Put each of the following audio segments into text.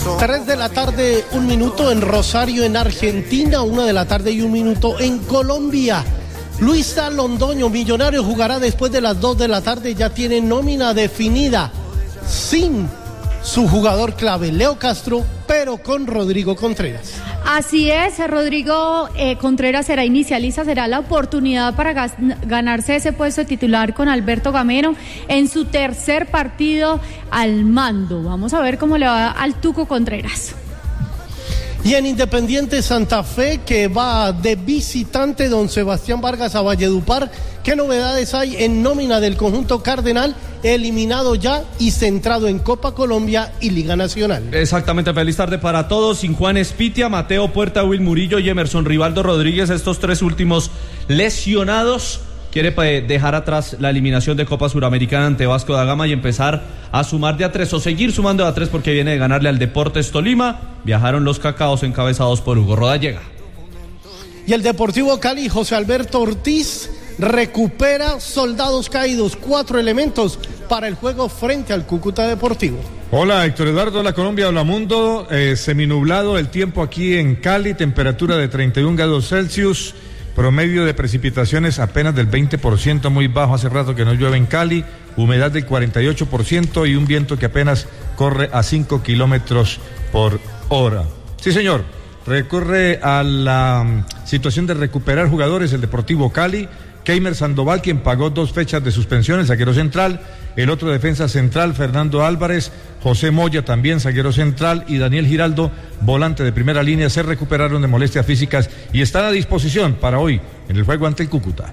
3 de la tarde, 1 minuto en Rosario, en Argentina. 1 de la tarde y 1 minuto en Colombia. Luisa Londoño, Millonario, jugará después de las 2 de la tarde. Ya tiene nómina definida, sin su jugador clave, Leo Castro, pero con Rodrigo Contreras. Así es, Rodrigo Contreras será la oportunidad para ganarse ese puesto de titular con Alberto Gamero en su tercer partido al mando. Vamos a ver cómo le va al Tuco Contreras. Y en Independiente Santa Fe, que va de visitante, don Sebastián Vargas a Valledupar, ¿qué novedades hay en nómina del conjunto cardenal, eliminado ya y centrado en Copa Colombia y Liga Nacional? Exactamente, feliz tarde para todos. Sin Juan Espitia, Mateo Puerta, Will Murillo y Emerson Rivaldo Rodríguez, estos tres últimos lesionados. Quiere dejar atrás la eliminación de Copa Suramericana ante Vasco da Gama y empezar a sumar de a 3 o seguir sumando de a 3 porque viene de ganarle al Deportes Tolima. Viajaron los Cacaos encabezados por Hugo Rodallega. Y el Deportivo Cali, José Alberto Ortiz, recupera soldados caídos, 4 elementos para el juego frente al Cúcuta Deportivo. Hola, Héctor Eduardo, hola Colombia, hola mundo. Seminublado el tiempo aquí en Cali, temperatura de 31 grados Celsius. Promedio de precipitaciones apenas del 20%, muy bajo, hace rato que no llueve en Cali, humedad del 48% y un viento que apenas corre a 5 kilómetros por hora. Sí, señor, recurre a la situación de recuperar jugadores el Deportivo Cali. Keimer Sandoval, quien pagó 2 fechas de suspensión, el zaguero central, el otro defensa central, Fernando Álvarez, José Moya también, zaguero central, y Daniel Giraldo, volante de primera línea, se recuperaron de molestias físicas y están a disposición para hoy en el juego ante el Cúcuta.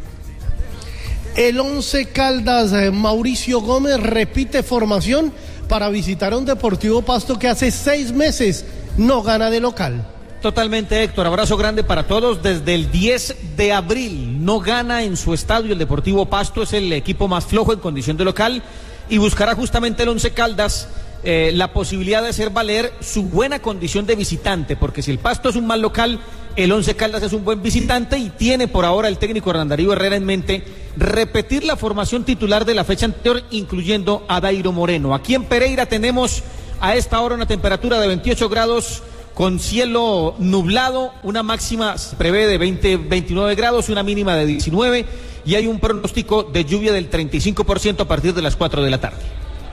El Once Caldas, Mauricio Gómez, repite formación para visitar a un Deportivo Pasto que hace 6 meses no gana de local. Totalmente, Héctor, abrazo grande para todos. Desde el 10 de abril no gana en su estadio el Deportivo Pasto, es el equipo más flojo en condición de local y buscará justamente el Once Caldas la posibilidad de hacer valer su buena condición de visitante, porque si el Pasto es un mal local, el Once Caldas es un buen visitante y tiene por ahora el técnico Hernán Darío Herrera en mente repetir la formación titular de la fecha anterior, incluyendo a Dairo Moreno. Aquí en Pereira tenemos a esta hora una temperatura de 28 grados con cielo nublado, una máxima se prevé de 29 grados, una mínima de 19 y hay un pronóstico de lluvia del 35% a partir de las 4 de la tarde.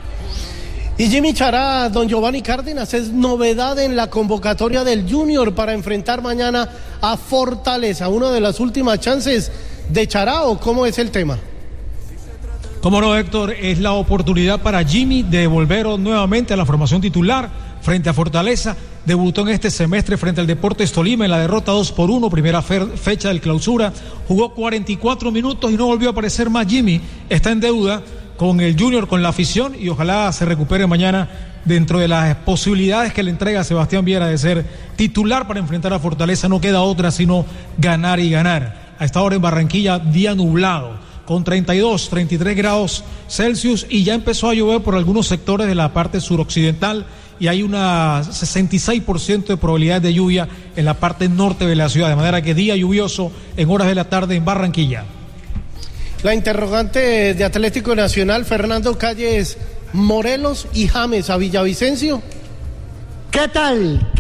Y Jimmy Chará, don Giovanni Cárdenas, es novedad en la convocatoria del Junior para enfrentar mañana a Fortaleza. ¿Una de las últimas chances de Chará o cómo es el tema? Cómo no, Héctor, es la oportunidad para Jimmy de volver nuevamente a la formación titular frente a Fortaleza. Debutó en este semestre frente al Deportes Tolima en la derrota 2-1, primera fecha del clausura. Jugó 44 minutos y no volvió a aparecer más Jimmy. Está en deuda con el Junior, con la afición, y ojalá se recupere mañana dentro de las posibilidades que le entrega Sebastián Viera de ser titular para enfrentar a Fortaleza. No queda otra sino ganar y ganar. A esta hora en Barranquilla, día nublado, con 32, 33 grados Celsius, y ya empezó a llover por algunos sectores de la parte suroccidental, y hay una 66% de probabilidad de lluvia en la parte norte de la ciudad, de manera que día lluvioso en horas de la tarde en Barranquilla. La interrogante de Atlético Nacional, Fernando Calles, Morelos y James a Villavicencio. ¿Qué tal?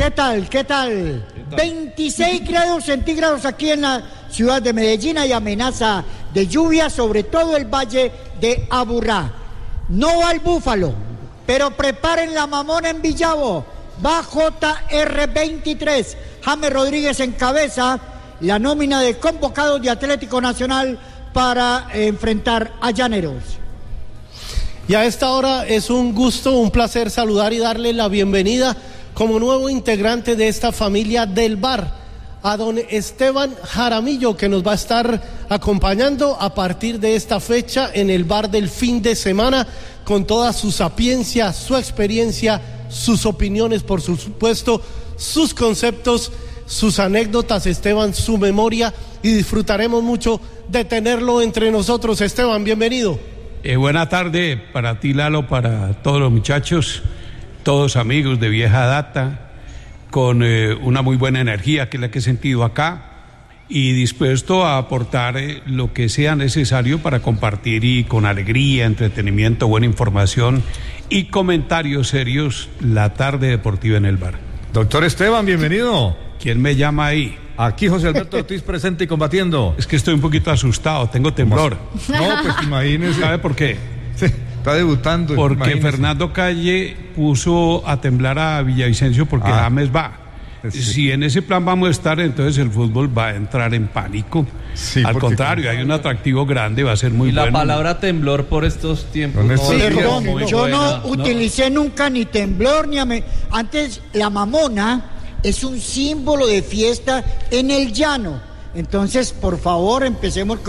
26 grados centígrados aquí en la ciudad de Medellín, hay amenaza de lluvia, sobre todo el valle de Aburrá. No va el Búfalo, pero preparen la mamona en Villavo, va JR23, James Rodríguez encabeza la nómina de convocados de Atlético Nacional para enfrentar a Llaneros. Y a esta hora es un gusto, un placer saludar y darle la bienvenida como nuevo integrante de esta familia del bar a don Esteban Jaramillo, que nos va a estar acompañando a partir de esta fecha en el bar del fin de semana, con toda su sapiencia, su experiencia, sus opiniones, por supuesto, sus conceptos, sus anécdotas, Esteban, su memoria, y disfrutaremos mucho de tenerlo entre nosotros. Esteban, bienvenido. Buena tarde para ti, Lalo, para todos los muchachos, todos amigos de vieja data, con una muy buena energía, que es la que he sentido acá, y dispuesto a aportar lo que sea necesario para compartir y con alegría, entretenimiento, buena información y comentarios serios, la tarde deportiva en el bar. Doctor Esteban, bienvenido. ¿Quién me llama ahí? Aquí José Alberto Ortiz presente y combatiendo. Es que estoy un poquito asustado, tengo temblor. No, pues imagínese. ¿Sabe por qué? Sí, está debutando. Porque imagínese. Fernando Calle puso a temblar a Villavicencio porque James va. Sí. Si en ese plan vamos a estar, entonces el fútbol va a entrar en pánico. Sí, al contrario, hay un atractivo grande, va a ser muy y bueno. La palabra temblor por estos tiempos. Perdón, yo no utilicé nunca ni temblor ni antes la mamona es un símbolo de fiesta en el llano. Entonces, por favor, empecemos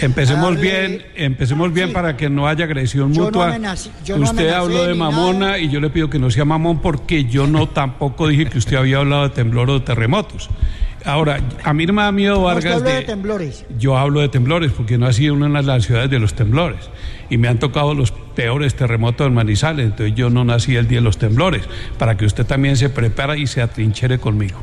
bien sí. Para que no haya agresión mutua. Usted habló de mamona nada. Y yo le pido que no sea mamón porque yo no tampoco dije que usted había hablado de temblor o de terremotos. Ahora, a mí no me da miedo Vargas ¿Usted habla de temblores? Yo hablo de temblores porque no ha sido una de las ciudades de los temblores y me han tocado los peores terremotos en Manizales, entonces yo no nací el día de los temblores, para que usted también se prepare y se atrinchera conmigo.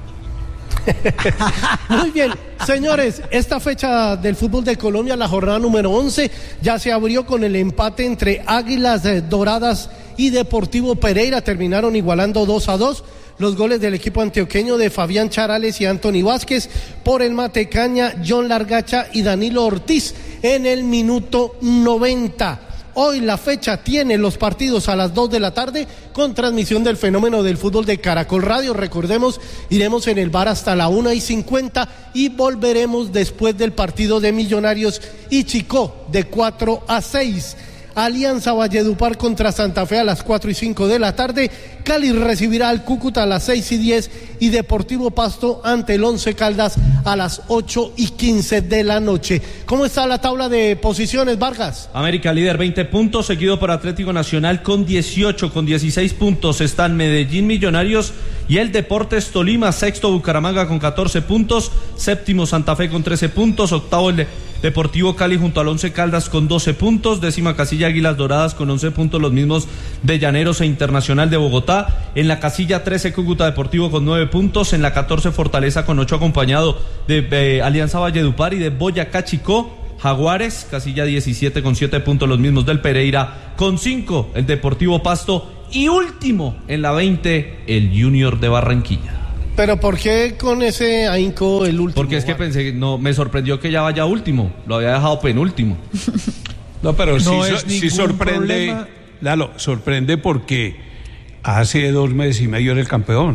Muy bien, señores, esta fecha del fútbol de Colombia, la jornada número 11, ya se abrió con el empate entre Águilas Doradas y Deportivo Pereira, terminaron igualando 2-2. Los goles del equipo antioqueño de Fabián Charales y Anthony Vázquez, por el Matecaña, John Largacha y Danilo Ortiz en el minuto 90. Hoy la fecha tiene los partidos a las 2 de la tarde con transmisión del Fenómeno del Fútbol de Caracol Radio. Recordemos, iremos en el bar hasta la 1:50 y volveremos después del partido de Millonarios y Chicó de 4 a 6. Alianza Valledupar contra Santa Fe a las 4:05 de la tarde. Cali recibirá al Cúcuta a las 6:10 y Deportivo Pasto ante el Once Caldas a las 8:15 de la noche. ¿Cómo está la tabla de posiciones, Vargas? América líder 20 puntos, seguido por Atlético Nacional con 18, con 16 puntos están Medellín, Millonarios y el Deportes Tolima, sexto Bucaramanga con 14 puntos, séptimo Santa Fe con 13 puntos, octavo el Deportivo Cali junto al Once Caldas con 12 puntos, décima casilla Águilas Doradas con 11 puntos, los mismos de Llaneros e Internacional de Bogotá, en la casilla 13 Cúcuta Deportivo con 9 puntos, en la 14 Fortaleza con 8 acompañado de Alianza Valledupar y de Boyacá Chicó, Jaguares, casilla 17 con 7 puntos, los mismos del Pereira con 5, el Deportivo Pasto y último en la 20 el Junior de Barranquilla. Pero ¿por qué con ese ahínco el último? Porque es que pensé, no, me sorprendió que ya vaya último, lo había dejado penúltimo. No, pero no sí sorprende, Lalo, sorprende porque hace 2 meses y medio era el campeón,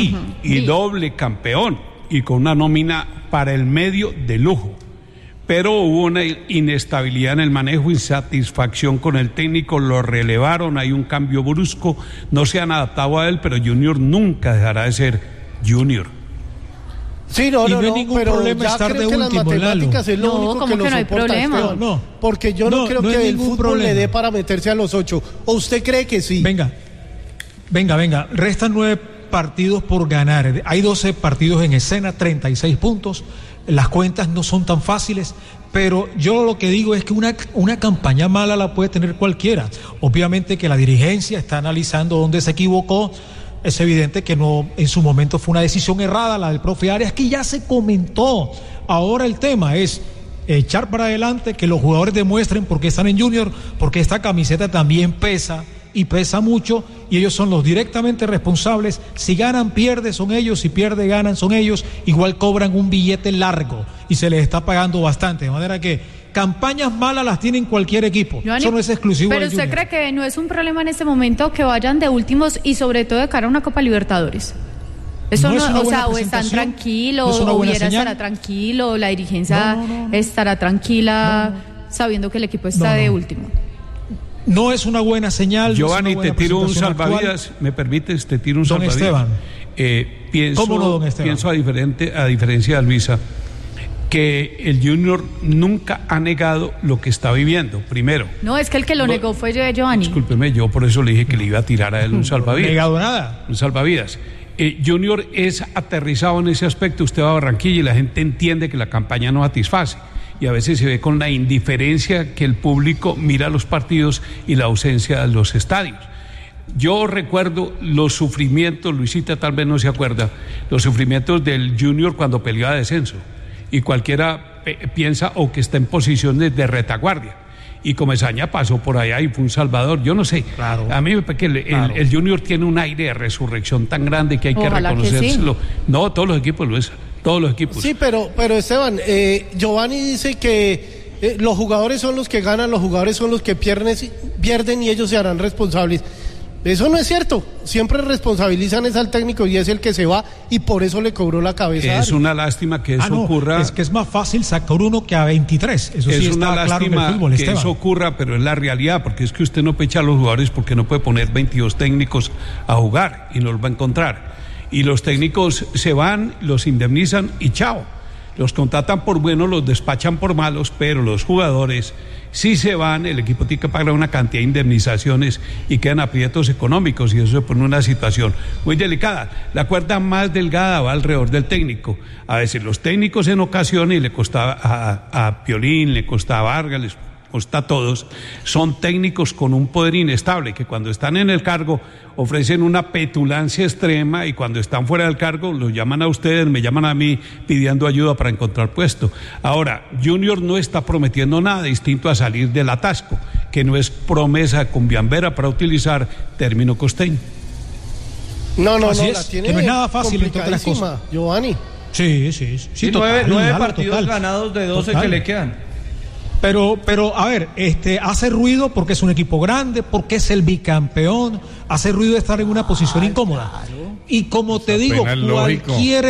doble campeón, y con una nómina para el medio de lujo. Pero hubo una inestabilidad en el manejo, insatisfacción con el técnico, lo relevaron, hay un cambio brusco, no se han adaptado a él, pero Junior nunca dejará de ser Junior. Sí, no hay ningún problema estar de último, las matemáticas es lo único que no hay problema. Porque yo no creo que el fútbol le dé para meterse a los 8. ¿O usted cree que sí? Venga. Restan 9 partidos por ganar. Hay 12 partidos en escena, 36 puntos. Las cuentas no son tan fáciles, pero yo lo que digo es que una campaña mala la puede tener cualquiera. Obviamente que la dirigencia está analizando dónde se equivocó. Es evidente que no, en su momento fue una decisión errada la del profe Arias, que ya se comentó. Ahora el tema es echar para adelante, que los jugadores demuestren por qué están en Junior, porque esta camiseta también pesa y pesa mucho, y ellos son los directamente responsables. Si ganan, pierde, son ellos; si pierde, ganan, son ellos. Igual cobran un billete largo y se les está pagando bastante, de manera que campañas malas las tienen cualquier equipo. Johnny, eso no es exclusivo del Junior. ¿Pero usted cree que no es un problema en este momento que vayan de últimos y sobre todo de cara a una Copa Libertadores? Eso no, o sea, o están tranquilos, o Viera estará tranquilo, la dirigencia estará tranquila sabiendo que el equipo está de último. No es una buena señal. Giovanni, te tiro un salvavidas, ¿me permites? Te tiro un salvavidas. Don Esteban. ¿Cómo no, don Esteban? Pienso a diferencia de Luisa, que el Junior nunca ha negado lo que está viviendo, primero. No, es que el que lo negó fue Giovanni. Discúlpeme, yo por eso le dije que le iba a tirar a él un salvavidas. Negado nada. Un salvavidas. Junior es aterrizado en ese aspecto. Usted va a Barranquilla y la gente entiende que la campaña no satisface. Y a veces se ve con la indiferencia que el público mira los partidos y la ausencia de los estadios. Yo recuerdo los sufrimientos, Luisita tal vez no se acuerda, los sufrimientos del Junior cuando peleó a descenso. Y cualquiera piensa o que está en posiciones de retaguardia. y Comesaña pasó por allá y fue un salvador, yo no sé. Claro. A mí me parece que el Junior tiene un aire de resurrección tan grande que hay que reconocérselo. Sí. No, todos los equipos, Luis, todos los equipos. Sí, pero Esteban, Giovanni dice que los jugadores son los que ganan, los jugadores son los que pierden y ellos se harán responsables. Eso no es cierto, siempre responsabilizan es al técnico y es el que se va y por eso le cobró la cabeza. Es una lástima que eso ocurra. Es que es más fácil sacar uno que a 23, eso es sí una está claro en lástima el fútbol, que Esteban. eso ocurra, pero es la realidad, porque es que usted no puede echar a los jugadores porque no puede poner 22 técnicos a jugar y no los va a encontrar. Y los técnicos se van, los indemnizan y chao. Los contratan por buenos, los despachan por malos, pero los jugadores, si se van, el equipo tiene que pagar una cantidad de indemnizaciones y quedan aprietos económicos y eso se pone en una situación muy delicada. La cuerda más delgada va alrededor del técnico. A veces los técnicos en ocasiones, y le costaba a Piolín, le costaba a Vargas, les costa a todos, son técnicos con un poder inestable, que cuando están en el cargo ofrecen una petulancia extrema y cuando están fuera del cargo los llaman a ustedes, me llaman a mí pidiendo ayuda para encontrar puesto. Ahora, Junior no está prometiendo nada distinto a salir del atasco, que no es promesa cumbiambera para utilizar término costeño. No, Así la es, tiene que no es nada fácil entre otras cosas. Giovanni. Sí, total, 9 partidos total. ganados de 12 que le quedan. Pero, a ver, hace ruido porque es un equipo grande, porque es el bicampeón, hace ruido de estar en una posición incómoda. Claro. Y como te digo, cualquier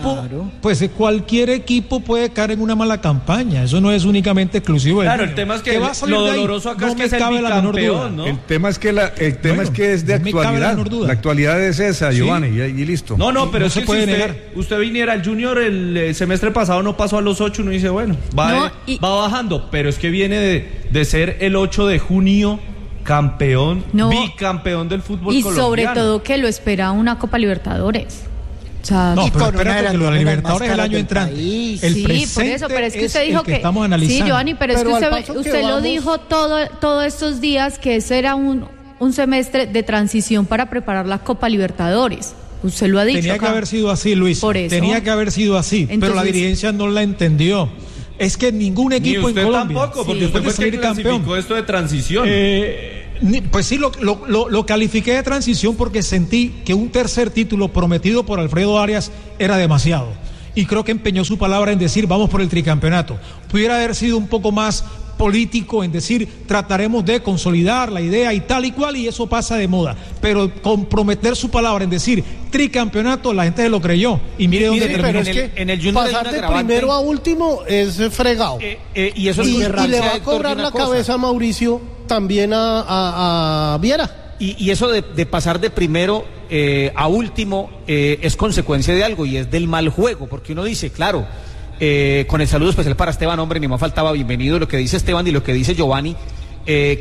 equipo puede caer en una mala campaña. Eso no es únicamente exclusivo del Claro, el tema es que lo doloroso acá es que es el bicampeón, ¿no? El tema es que es de actualidad. La actualidad es esa, Giovanni, y listo. No, pero si usted viniera al Junior el semestre pasado no pasó a los 8, uno dice, bueno, va bajando, pero es que viene de ser el 8 de junio campeón, bicampeón del fútbol colombiano. Y sobre todo que lo espera una Copa Libertadores. O sea, pero espérate que la Libertadores es el año entrante. Sí, por eso, pero es que usted dijo que estamos analizando. Sí, Giovanni, pero es que usted lo dijo todos estos días que ese era un semestre de transición para preparar la Copa Libertadores. Usted lo ha dicho. Tenía que haber sido así, Luis. Por eso. Tenía que haber sido así, pero la dirigencia no la entendió. Es que ningún equipo en Colombia. Tampoco, porque usted fue el que clasificó esto de transición. Pues sí, lo califiqué de transición porque sentí que un tercer título prometido por Alfredo Arias era demasiado. Y creo que empeñó su palabra en decir vamos por el tricampeonato. Pudiera haber sido un poco más político en decir trataremos de consolidar la idea y tal y cual, y eso pasa de moda, pero comprometer su palabra en decir tricampeonato, la gente se lo creyó y mire dónde terminó. En el Junior pasar de primero a último es fregado y eso y le va a cobrar la cabeza a Mauricio también a Viera. Y eso de pasar de primero a último es consecuencia de algo y es del mal juego, porque uno dice, claro, con el saludo especial para Esteban, hombre, ni más faltaba, bienvenido, lo que dice Esteban y lo que dice Giovanni,